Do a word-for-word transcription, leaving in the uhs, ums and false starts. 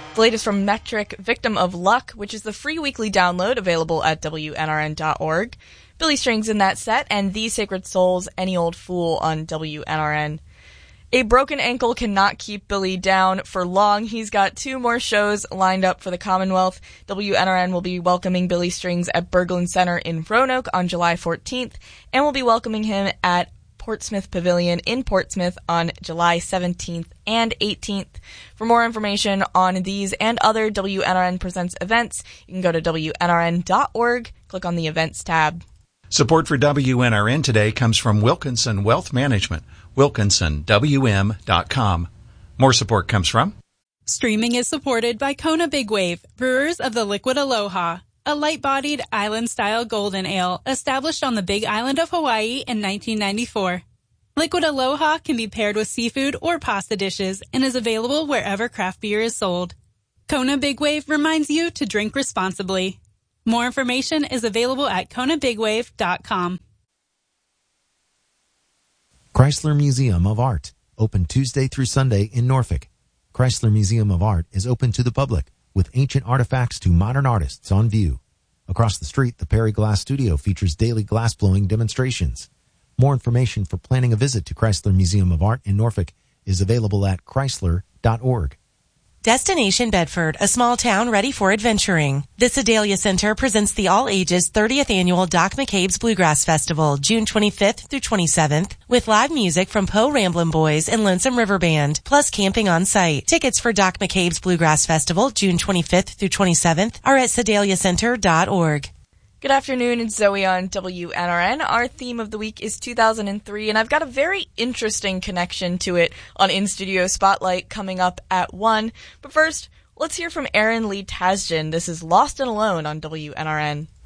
The latest from Metric, Victim of Luck, which is the free weekly download available at W N R N dot org. Billy Strings in that set, and The Sacred Souls, Any Old Fool on W N R N. A broken ankle cannot keep Billy down for long. He's got two more shows lined up for the Commonwealth. W N R N will be welcoming Billy Strings at Berglund Center in Roanoke on July fourteenth, and will be welcoming him at Portsmouth Pavilion in Portsmouth on July seventeenth and eighteenth. For more information on these and other W N R N Presents events, you can go to W N R N dot org, click on the Events tab. Support for W N R N today comes from Wilkinson Wealth Management, wilkinson w m dot com. More support comes from Streaming is supported by Kona Big Wave, brewers of the Liquid Aloha, a light-bodied island-style golden ale established on the Big Island of Hawaii in nineteen ninety-four. Liquid Aloha can be paired with seafood or pasta dishes and is available wherever craft beer is sold. Kona Big Wave reminds you to drink responsibly. More information is available at kona big wave dot com. Chrysler Museum of Art, open Tuesday through Sunday in Norfolk. Chrysler Museum of Art is open to the public, with ancient artifacts to modern artists on view. Across the street, the Perry Glass Studio features daily glass-blowing demonstrations. More information for planning a visit to Chrysler Museum of Art in Norfolk is available at chrysler dot org. Destination Bedford, a small town ready for adventuring. The Sedalia Center presents the all-ages thirtieth Annual Doc McCabe's Bluegrass Festival, June twenty-fifth through twenty-seventh, with live music from Poe Ramblin' Boys and Lonesome River Band, plus camping on site. Tickets for Doc McCabe's Bluegrass Festival, June twenty-fifth through twenty-seventh, are at sedalia center dot org. Good afternoon, it's Zoe on W N R N. Our theme of the week is two thousand three, and I've got a very interesting connection to it on In Studio Spotlight coming up at one. But first, let's hear from Aaron Lee Tasjan. This is Lost and Alone on W N R N.